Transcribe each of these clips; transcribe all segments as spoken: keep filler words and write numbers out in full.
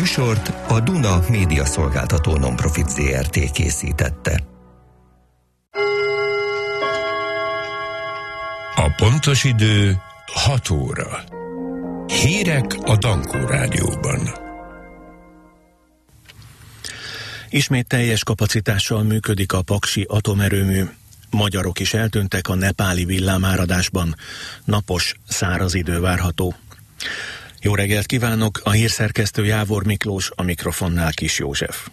műsort a Duna Média Szolgáltató Nonprofit zé er té készítette. A pontos idő hat óra. Hírek a Dankó Rádióban. Ismét teljes kapacitással működik a paksi atomerőmű. Magyarok is eltűntek a nepáli villámáradásban. Napos, száraz idő várható. Jó reggelt kívánok, a hírszerkesztő Jávor Miklós, a mikrofonnál Kis József.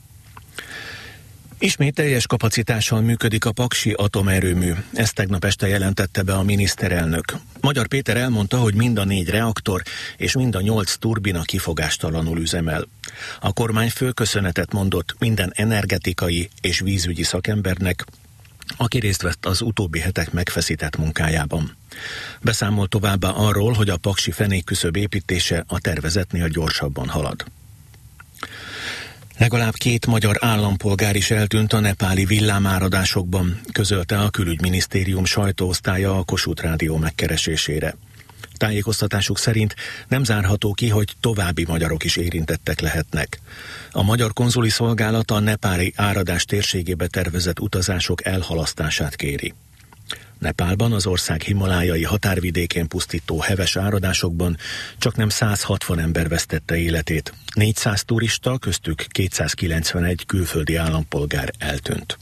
Ismét teljes kapacitással működik a paksi atomerőmű. Ezt tegnap este jelentette be a miniszterelnök. Magyar Péter elmondta, hogy mind a négy reaktor és mind a nyolc turbina kifogástalanul üzemel. A kormányfő köszönetet mondott minden energetikai és vízügyi szakembernek, aki részt vett az utóbbi hetek megfeszített munkájában. Beszámolt továbbá arról, hogy a paksi fenékküszöb építése a tervezetnél gyorsabban halad. Legalább két magyar állampolgár is eltűnt a nepáli villámáradásokban, közölte a külügyminisztérium sajtóosztálya a Kossuth Rádió megkeresésére. Tájékoztatásuk szerint nem zárható ki, hogy további magyarok is érintettek lehetnek. A magyar konzuli szolgálat a nepáli áradás térségébe tervezett utazások elhalasztását kéri. Nepálban, az ország himalájai határvidékén pusztító heves áradásokban csaknem száz hatvan ember vesztette életét, négyszáz turista, köztük kétszázkilencvenegy külföldi állampolgár eltűnt.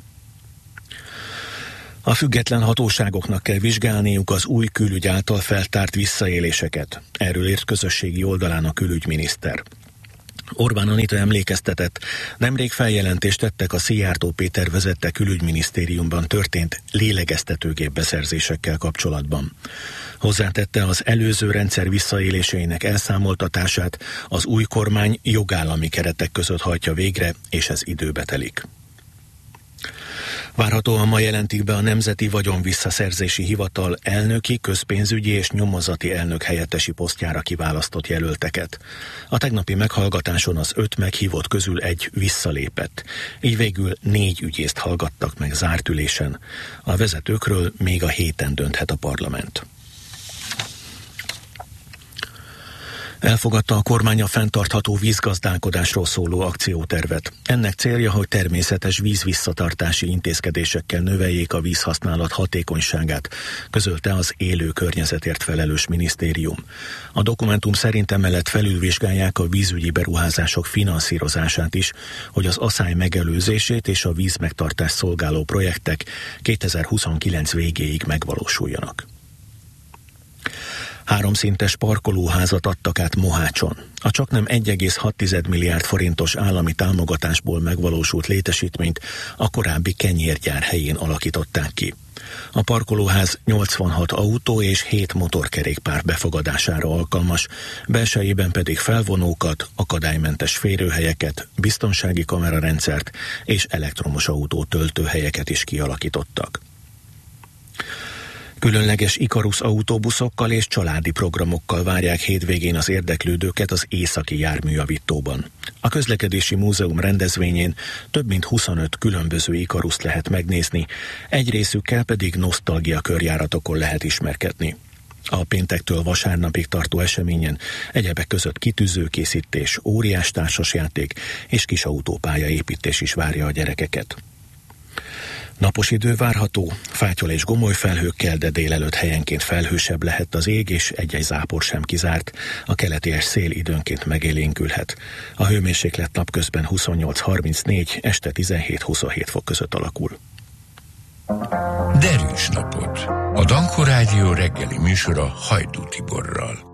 A független hatóságoknak kell vizsgálniuk az új külügy által feltárt visszaéléseket. Erről írt közösségi oldalán a külügyminiszter. Orbán Anita emlékeztetett, nemrég feljelentést tettek a Szijjártó Péter vezette külügyminisztériumban történt lélegeztetőgép beszerzésekkel kapcsolatban. Hozzátette, az előző rendszer visszaéléseinek elszámoltatását az új kormány jogállami keretek között hajtja végre, és ez időbe telik. Várhatóan ma jelentik be a Nemzeti Vagyonvisszaszerzési Hivatal elnöki, közpénzügyi és nyomozati elnök helyettesi posztjára kiválasztott jelölteket. A tegnapi meghallgatáson az öt meghívott közül egy visszalépett. Így végül négy ügyészt hallgattak meg zárt ülésen. A vezetőkről még a héten dönthet a parlament. Elfogadta a kormány a fenntartható vízgazdálkodásról szóló akciótervet. Ennek célja, hogy természetes vízvisszatartási intézkedésekkel növeljék a vízhasználat hatékonyságát, közölte az élő környezetért felelős minisztérium. A dokumentum szerint emellett felülvizsgálják a vízügyi beruházások finanszírozását is, hogy az aszály megelőzését és a vízmegtartást szolgáló projektek kétezer-huszonkilenc végéig megvalósuljanak. Háromszintes parkolóházat adtak át Mohácson. A csaknem egy egész hat milliárd forintos állami támogatásból megvalósult létesítményt a korábbi kenyérgyár helyén alakították ki. A parkolóház nyolcvanhat autó és hét motorkerékpár befogadására alkalmas, belsejében pedig felvonókat, akadálymentes férőhelyeket, biztonsági kamerarendszert és elektromos autó töltőhelyeket is kialakítottak. Különleges Ikarus autóbuszokkal és családi programokkal várják hétvégén az érdeklődőket az északi járműjavítóban. A Közlekedési Múzeum rendezvényén több mint huszonöt különböző Ikaruszt lehet megnézni, egy részükkel pedig nosztalgia körjáratokon lehet ismerkedni. A péntektől vasárnapig tartó eseményen egyebek között kitűzőkészítés, óriás társasjáték és kisautópálya építés is várja a gyerekeket. Napos idő várható, fátyol és gomoly felhőkkel, de délelőtt helyenként felhősebb lehet az ég, és egy-egy zápor sem kizárt. A keleties szél időnként megélénkülhet. A hőmérséklet napközben huszonnyolc harmincnégy, este tizenhét-huszonhét fok között alakul. Derűs napot! A Dankó Rádió reggeli műsora Hajdú Tiborral.